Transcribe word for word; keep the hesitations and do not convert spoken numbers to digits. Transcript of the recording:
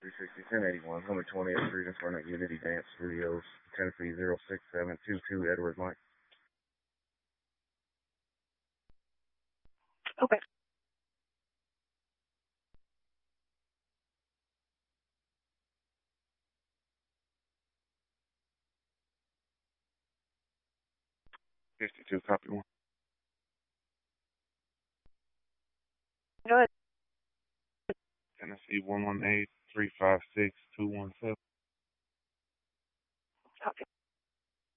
three sixty, ten eighty-one, one twentieth Street, Inferno Unity Dance Studios, Tennessee zero six seven two two, Edward Mike. Okay. fifty-two, copy one. Go ahead. Tennessee one one eight, three five six, two one seven. Copy.